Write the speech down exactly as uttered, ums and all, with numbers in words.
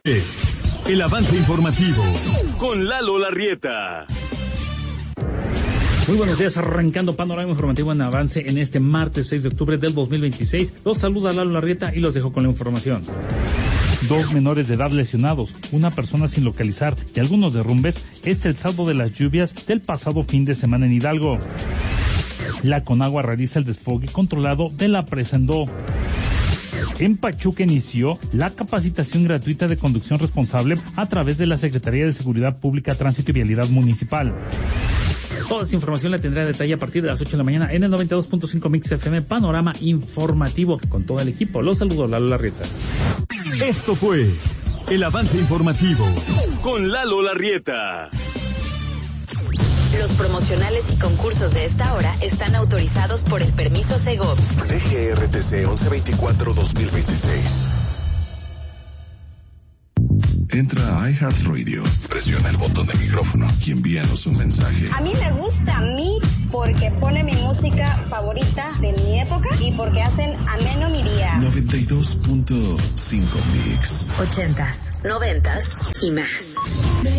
El avance informativo con Lalo Larrieta. Muy buenos días, arrancando panorama informativo en avance en este martes seis de octubre del dos mil veintiséis. Los saluda Lalo Larrieta y los dejo con la información. Dos menores de edad lesionados, una persona sin localizar y algunos derrumbes es el saldo de las lluvias del pasado fin de semana en Hidalgo. La Conagua realiza el desfogue controlado de la presa Endó. En Pachuca inició la capacitación gratuita de conducción responsable a través de la Secretaría de Seguridad Pública, Tránsito y Vialidad Municipal. Toda esta información la tendré a detalle a partir de las ocho de la mañana en el noventa y dos punto cinco Mix F M, panorama informativo con todo el equipo. Los saludo, Lalo Larrieta. Esto fue el avance informativo con Lalo Larrieta. Los promocionales y concursos de esta hora están autorizados por el permiso Segov. D G R T C once veinticuatro dos mil veintiséis. Entra a iHeartRadio, presiona el botón de micrófono y envíanos un mensaje. A mí me gusta Mix porque pone mi música favorita de mi época y porque hacen ameno mi día. noventa y dos punto cinco Mix. Ochentas, noventas y más.